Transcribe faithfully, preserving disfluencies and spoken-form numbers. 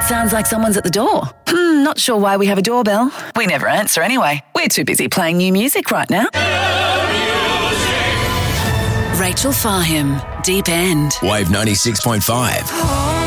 sounds like someone's at the door. Hmm, not sure why we have a doorbell. We never answer anyway. We're too busy playing new music right now. Rachel Fahim, Deep End. Wave ninety-six point five.